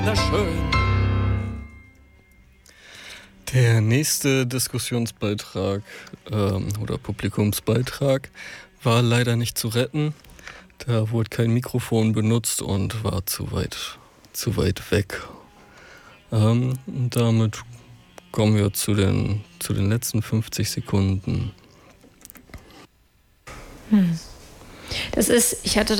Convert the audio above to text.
Schön. Der nächste Diskussionsbeitrag oder Publikumsbeitrag war leider nicht zu retten. Da wurde kein Mikrofon benutzt und war zu weit weg. Und damit kommen wir zu den letzten 50 Sekunden. Ich hatte